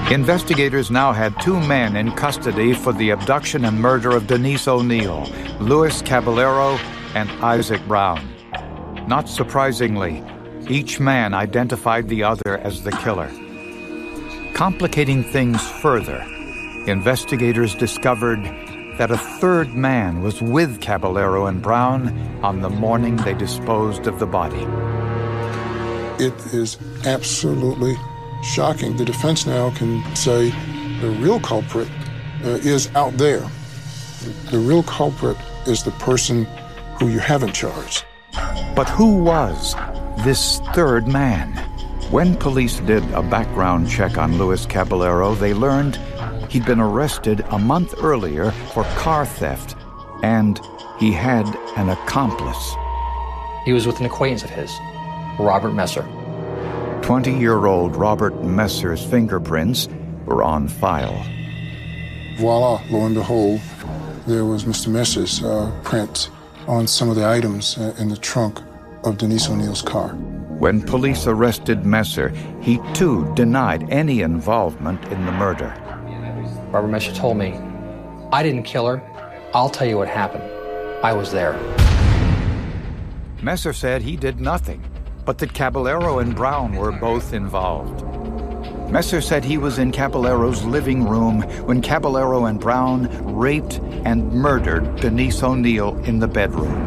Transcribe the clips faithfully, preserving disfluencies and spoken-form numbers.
Investigators now had two men in custody for the abduction and murder of Denise O'Neil, Louis Caballero and Isaac Brown. Not surprisingly, each man identified the other as the killer. Complicating things further, investigators discovered that a third man was with Caballero and Brown on the morning they disposed of the body. It is absolutely shocking. The defense now can say the real culprit uh, is out there. The real culprit is the person who you haven't charged. But who was this third man? When police did a background check on Louis Caballero, they learned he'd been arrested a month earlier for car theft, and he had an accomplice. He was with an acquaintance of his, Robert Messer. twenty-year-old Robert Messer's fingerprints were on file. Voila, lo and behold, there was Mister Messer's uh, print on some of the items uh, in the trunk of Denise O'Neil's car. When police arrested Messer, he too denied any involvement in the murder. Robert Messer told me, "I didn't kill her. I'll tell you what happened. I was there." Messer said he did nothing, but that Caballero and Brown were both involved. Messer said he was in Caballero's living room when Caballero and Brown raped and murdered Denise O'Neil in the bedroom.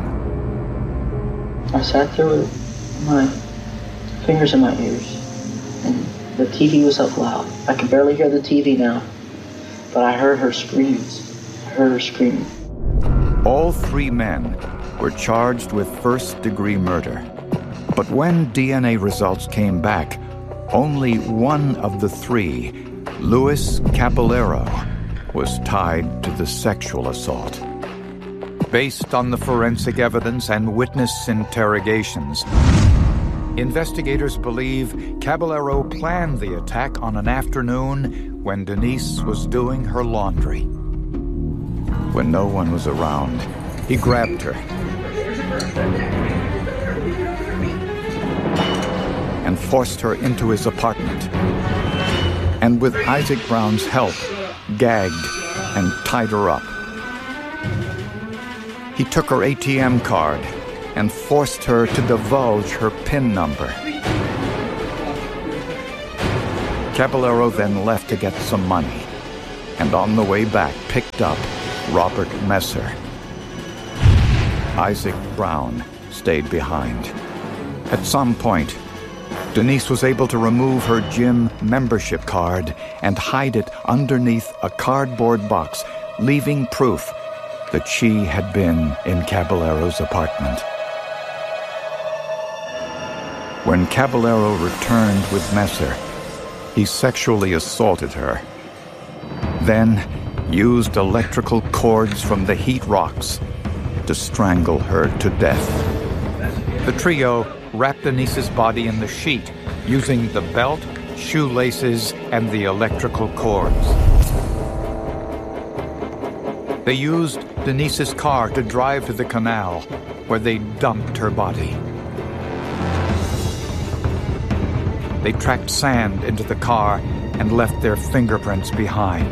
I sat there with my fingers in my ears, and the T V was up loud. I could barely hear the T V now, but I heard her screams. I heard her screaming. All three men were charged with first-degree murder. But when D N A results came back, only one of the three, Louis Caballero, was tied to the sexual assault. Based on the forensic evidence and witness interrogations, investigators believe Caballero planned the attack on an afternoon when Denise was doing her laundry. When no one was around, he grabbed her and forced her into his apartment, and with Isaac Brown's help, gagged and tied her up. He took her A T M card and forced her to divulge her PIN number. Caballero then left to get some money, and on the way back picked up Robert Messer. Isaac Brown stayed behind. At some point, Denise was able to remove her gym membership card and hide it underneath a cardboard box, leaving proof that she had been in Caballero's apartment. When Caballero returned with Messer, he sexually assaulted her, then used electrical cords from the heat rocks to strangle her to death. The trio wrapped Denise's body in the sheet using the belt, shoelaces, and the electrical cords. They used Denise's car to drive to the canal, where they dumped her body. They tracked sand into the car and left their fingerprints behind.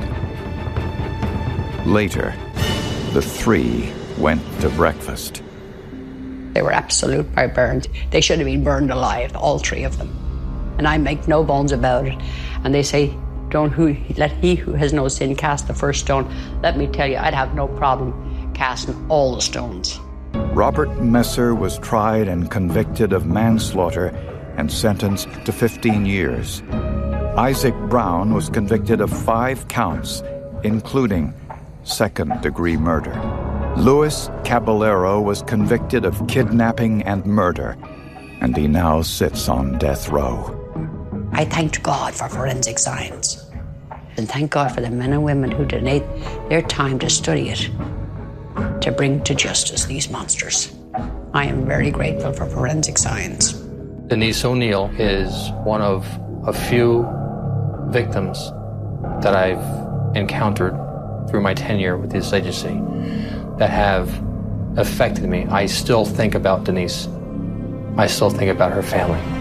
Later, the three went to breakfast. They were absolute barbarians. They should have been burned alive, all three of them. And I make no bones about it. And they say, "Don't who let he who has no sin cast the first stone." Let me tell you, I'd have no problem casting all the stones. Robert Messer was tried and convicted of manslaughter and sentenced to fifteen years. Isaac Brown was convicted of five counts, including second-degree murder. Louis Caballero was convicted of kidnapping and murder, and he now sits on death row. I thank God for forensic science. And thank God for the men and women who donate their time to study it, to bring to justice these monsters. I am very grateful for forensic science. Denise O'Neil is one of a few victims that I've encountered through my tenure with this agency that have affected me. I still think about Denise. I still think about her family.